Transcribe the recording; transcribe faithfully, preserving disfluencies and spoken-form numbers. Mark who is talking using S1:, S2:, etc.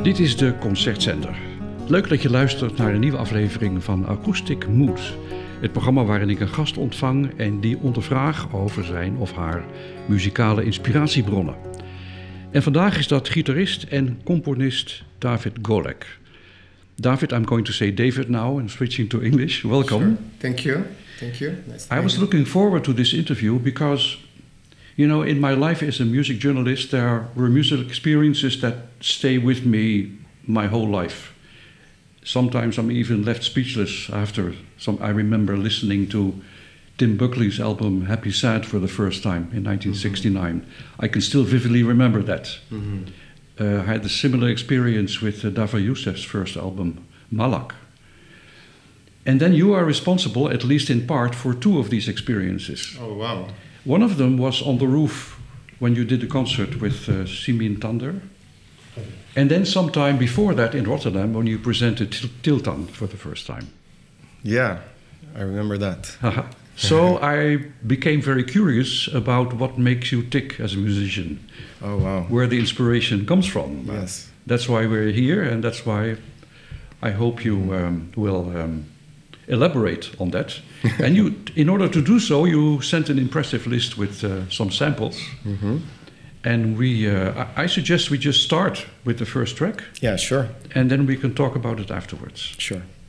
S1: Dit is de Concertzender. Leuk dat je luistert naar een nieuwe aflevering van Acoustic Mood. Het programma waarin ik een gast ontvang en die ondervraag over zijn of haar muzikale inspiratiebronnen. En vandaag is dat gitarist en componist David Golek. David, I'm going to say David now and switching to English. Welcome.
S2: Sure. Thank you. Thank you. Nice to
S1: I was looking forward to this interview because, you know, in my life as a music journalist, there were music experiences that stay with me my whole life. Sometimes I'm even left speechless after some. I remember listening to Tim Buckley's album Happy Sad for the first time in nineteen sixty-nine. Mm-hmm. I can still vividly remember that. Mm-hmm. Uh, I had a similar experience with uh, Dava Youssef's first album, Malak. And then you are responsible, at least in part, for two of these experiences.
S2: Oh, wow.
S1: One of them was on the roof when you did a concert with uh, Simin Tander. And then sometime before that in Rotterdam when you presented Til- Tiltan for the first time.
S2: Yeah, I remember that.
S1: So I became very curious about what makes you tick as a musician.
S2: Oh, wow.
S1: Where the inspiration comes from.
S2: Yes.
S1: Uh, that's why we're here, and that's why I hope you um, will um, elaborate on that. And you, in order to do so, you sent an impressive list with uh, some samples. Mm-hmm. And we, uh, I suggest we just start with the first track.
S2: Yeah, sure.
S1: And then we can talk about it afterwards.
S2: Sure.